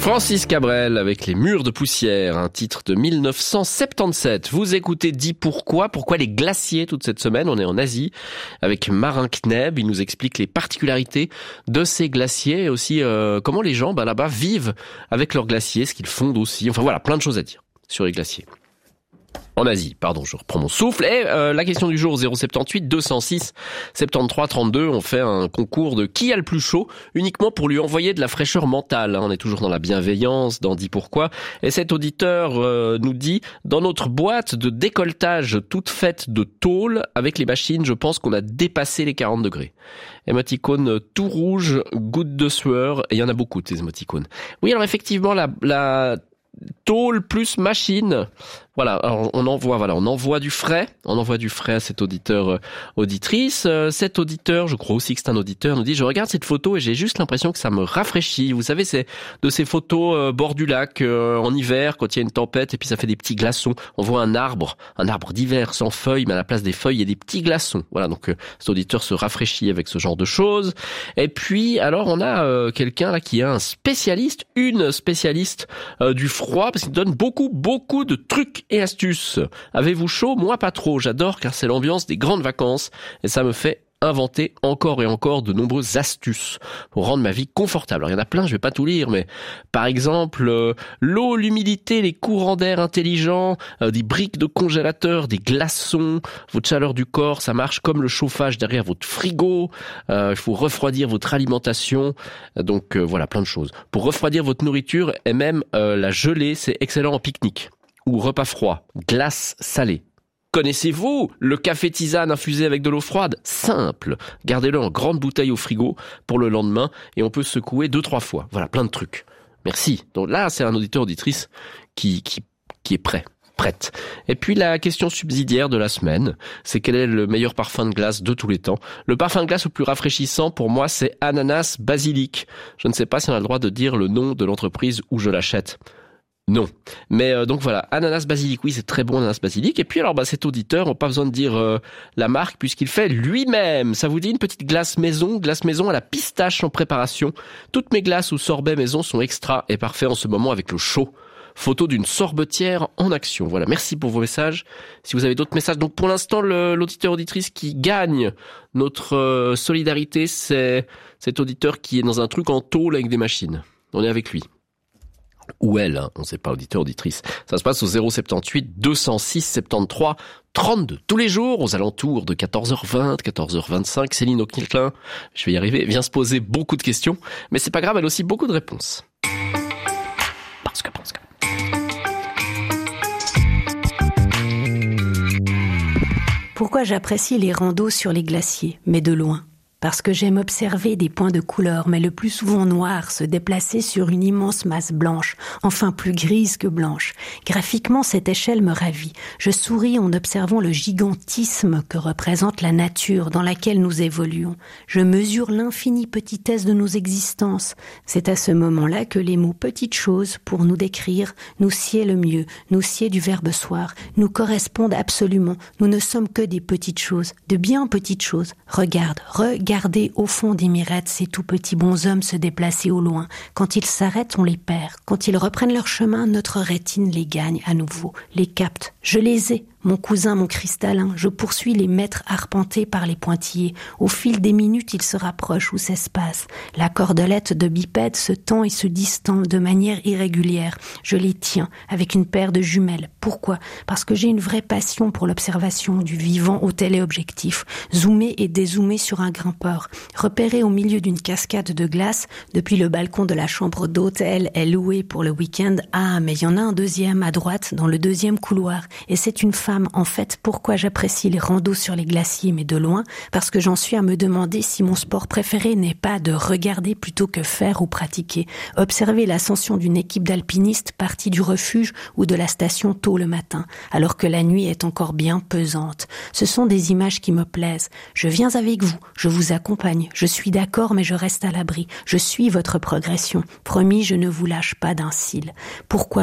Francis Cabrel avec Les Murs de poussière, un titre de 1977. Vous écoutez Dis pourquoi les glaciers toute cette semaine. On est en Asie avec Marin Kneb. Il nous explique les particularités de ces glaciers et aussi comment les gens là-bas vivent avec leurs glaciers, ce qu'ils fondent aussi. Enfin voilà, plein de choses à dire sur les glaciers. En Asie, je reprends mon souffle. Et la question du jour, 078 206 73 32. On fait un concours de qui a le plus chaud, uniquement pour lui envoyer de la fraîcheur mentale. On est toujours dans la bienveillance, dans Dis pourquoi. Et cet auditeur nous dit, dans notre boîte de décolletage toute faite de tôle, avec les machines, je pense qu'on a dépassé les 40 degrés. Émoticône tout rouge, goutte de sueur, et il y en a beaucoup de ces émoticônes. Oui, alors effectivement, la tôle plus machine. Voilà, alors on envoie du frais à cet auditeur, auditrice. Cet auditeur, je crois aussi que c'est un auditeur, nous dit, je regarde cette photo et j'ai juste l'impression que ça me rafraîchit. Vous savez, c'est de ces photos bord du lac, en hiver, quand il y a une tempête et puis ça fait des petits glaçons. On voit un arbre d'hiver sans feuilles, mais à la place des feuilles, il y a des petits glaçons. Voilà, donc cet auditeur se rafraîchit avec ce genre de choses. Et puis, alors, on a quelqu'un là qui est une spécialiste du froid, parce qu'il donne beaucoup de trucs et astuces. Avez-vous chaud? Moi pas trop, j'adore car c'est l'ambiance des grandes vacances et ça me fait inventer encore et encore de nombreuses astuces pour rendre ma vie confortable. Alors il y en a plein, je vais pas tout lire, mais par exemple l'eau, l'humidité, les courants d'air intelligents, des briques de congélateur, des glaçons, votre chaleur du corps, ça marche comme le chauffage derrière votre frigo. Il faut refroidir votre alimentation, donc voilà, plein de choses. Pour refroidir votre nourriture et même la gelée, c'est excellent en pique-nique ou repas froid, glace salée. Connaissez-vous le café tisane infusé avec de l'eau froide? Simple. Gardez-le en grande bouteille au frigo pour le lendemain et on peut secouer 2-3 fois. Voilà, plein de trucs. Merci. Donc là, c'est un auditeur-auditrice qui est prête. Et puis la question subsidiaire de la semaine, c'est quel est le meilleur parfum de glace de tous les temps? Le parfum de glace le plus rafraîchissant pour moi, c'est ananas basilic. Je ne sais pas si on a le droit de dire le nom de l'entreprise où je l'achète. Non. Mais donc voilà, ananas basilic, oui, c'est très bon ananas basilic. Et puis alors cet auditeur, on n'a pas besoin de dire la marque puisqu'il fait lui-même. Ça vous dit une petite glace maison à la pistache en préparation. Toutes mes glaces ou sorbets maison sont extra et parfaits en ce moment avec le chaud. Photo d'une sorbetière en action. Voilà, merci pour vos messages. Si vous avez d'autres messages, donc pour l'instant l'auditeur-auditrice qui gagne notre solidarité, c'est cet auditeur qui est dans un truc en tôle avec des machines. On est avec lui. Ou elle, on ne sait pas, auditeur-auditrice. Ça se passe au 078 206 73 32. Tous les jours, aux alentours de 14h20, 14h25, Céline Auquelin, je vais y arriver, vient se poser beaucoup de questions, mais c'est pas grave, elle a aussi beaucoup de réponses. Parce que. Pourquoi j'apprécie les randos sur les glaciers, mais de loin? Parce que j'aime observer des points de couleur, mais le plus souvent noirs, se déplacer sur une immense masse blanche, enfin plus grise que blanche. Graphiquement, cette échelle me ravit. Je souris en observant le gigantisme que représente la nature dans laquelle nous évoluons. Je mesure l'infinie petitesse de nos existences. C'est à ce moment-là que les mots « petites choses » pour nous décrire nous sied le mieux, nous sied du verbe soir, nous correspondent absolument. Nous ne sommes que des petites choses, de bien petites choses. Regardez au fond des mirettes ces tout petits bonshommes se déplacer au loin. Quand ils s'arrêtent, on les perd. Quand ils reprennent leur chemin, notre rétine les gagne à nouveau, les capte. Je les ai. Mon cousin, mon cristallin, je poursuis les mètres arpentés par les pointillés. Au fil des minutes, ils se rapprochent ou s'espacent. La cordelette de bipède se tend et se distend de manière irrégulière. Je les tiens avec une paire de jumelles. Pourquoi? Parce que j'ai une vraie passion pour l'observation du vivant au téléobjectif. Zoomer et dézoomer sur un grimpeur. Repéré au milieu d'une cascade de glace, depuis le balcon de la chambre d'hôtel est loué pour le week-end. Ah, mais il y en a un deuxième à droite, dans le deuxième couloir. Et c'est une femme. En fait, pourquoi j'apprécie les randos sur les glaciers, mais de loin? Parce que j'en suis à me demander si mon sport préféré n'est pas de regarder plutôt que faire ou pratiquer. Observer l'ascension d'une équipe d'alpinistes partis du refuge ou de la station tôt le matin, alors que la nuit est encore bien pesante. Ce sont des images qui me plaisent. Je viens avec vous, je vous accompagne, je suis d'accord mais je reste à l'abri. Je suis votre progression. Promis, je ne vous lâche pas d'un cil. Pourquoi